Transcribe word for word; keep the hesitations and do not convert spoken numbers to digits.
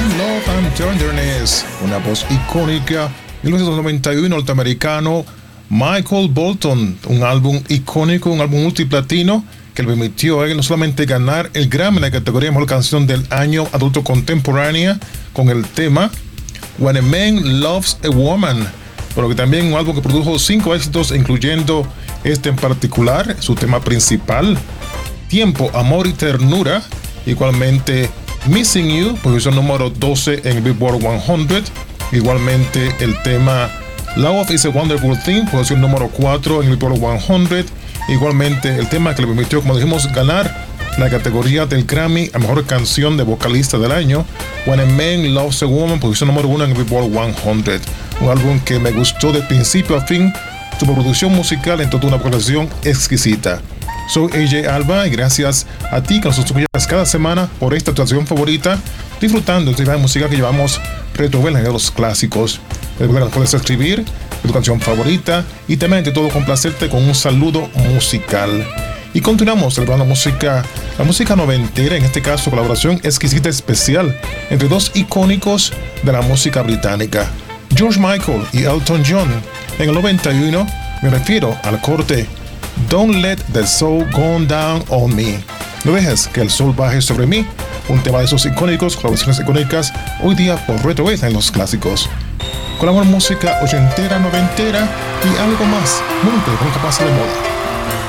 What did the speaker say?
Love and Tenderness, una voz icónica. mil novecientos noventa y uno, norteamericano Michael Bolton, un álbum icónico, un álbum multiplatino que le permitió a él no solamente ganar el Grammy en la categoría Mejor Canción del Año Adulto Contemporánea con el tema When a Man Loves a Woman, pero que también un álbum que produjo cinco éxitos, incluyendo este en particular, su tema principal, Tiempo, Amor y Ternura, igualmente Missing You, posición número doce en el Billboard cien, igualmente el tema Love is a Wonderful Thing, posición número cuatro en el Billboard cien, igualmente el tema que le permitió, como dijimos, ganar la categoría del Grammy a Mejor Canción de Vocalista del Año, When a Man Loves a Woman, posición número uno en el Billboard cien, un álbum que me gustó de principio a fin, su producción musical en toda una producción exquisita. Soy A J Alba y gracias a ti que nos suscribes cada semana por esta actuación favorita, disfrutando de la música que llevamos retroverla de los clásicos. Recuerda que puedes escribir tu canción favorita y también de todo complacerte con un saludo musical. Y continuamos celebrando música, la música noventera, en este caso colaboración exquisita especial entre dos icónicos de la música británica, George Michael y Elton John. En el noventa y uno me refiero al corte Don't Let the Soul Go Down on Me. No dejes que el sol baje sobre mí. Un tema de esos icónicos, colaboraciones icónicas, hoy día por Retrobase en los clásicos. Con la música ochentera, noventera y algo más, muy con capaz de moda.